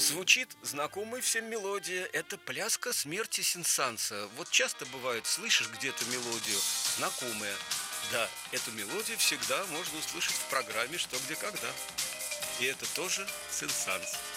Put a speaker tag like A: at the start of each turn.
A: Звучит знакомая всем мелодия. Это пляска смерти Сен-Санса. Вот часто бывает, слышишь где-то мелодию, знакомая. Да, эту мелодию всегда можно услышать в программе «Что, где, когда». И это тоже Сен-Санс.